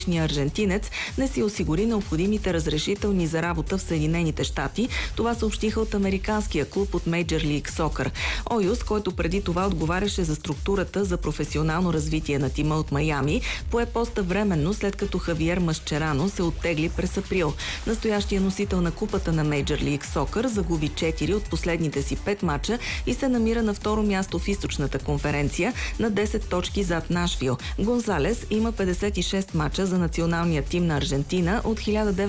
аржентинец не си осигури необходимите разрешителни за работа в Съединените щати. Това съобщиха от американския клуб от Major League Soccer. Ойус, който преди това отговаряше за структурата за професионално развитие на тима от Майами, пое поста временно, след като Хавиер Масчерано се оттегли през април. Настоящия носител на купата на Major League Soccer загуби 4 от последните си 5 мача и се намира на второ място в източната конференция на 10 точки зад Нашвил. Гонзалес има 56 мача за националния тим на Аржентина от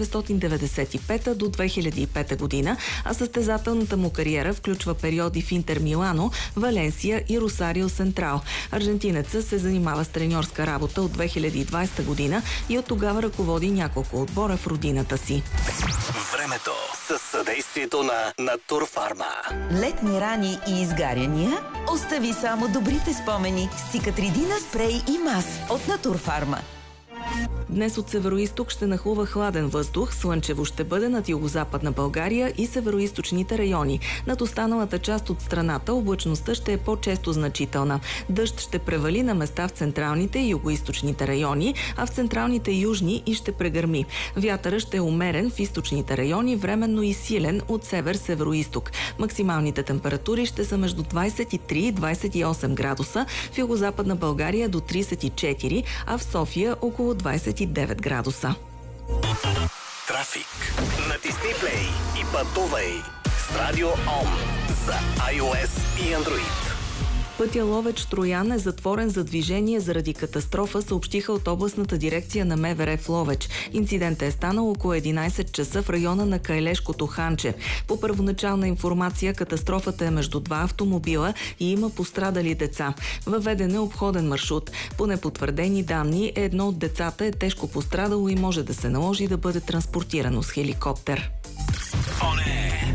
1995 до 2005 година, а състезателната му кариера включва периоди в Интер Милано, Валенсия и Росарио Сентрал. Аржентинецът се занимава с треньорска работа от 2020 година и от тогава ръководи няколко отбора в родината си. Времето със съдействието на Натурфарма. Летни рани и изгаряния? Остави само добрите спомени с Цикатридина спрей и мас от Натурфарма. Днес от североизток ще нахлува хладен въздух, слънчево ще бъде над югозападна България и североизточните райони. Над останалата част от страната облачността ще е по-често значителна. Дъжд ще превали на места в централните и югоизточните райони, а в централните южни и ще прегърми. Вятърът ще е умерен в източните райони, временно и силен от север-североизток. Максималните температури ще са между 23 и 28 градуса, в югозападна България до 34, а в София около 29 градуса. Трафик. Натисни плей и пътувай с Радио Ом за iOS и Android. Пътя Ловеч-Троян е затворен за движение заради катастрофа, съобщиха от областната дирекция на МВР в Ловеч. Инцидентът е станал около 11 часа в района на Кайлешкото ханче. По първоначална информация, катастрофата е между два автомобила и има пострадали деца. Въведен е обходен маршрут. По непотвърдени данни, едно от децата е тежко пострадало и може да се наложи да бъде транспортирано с хеликоптер.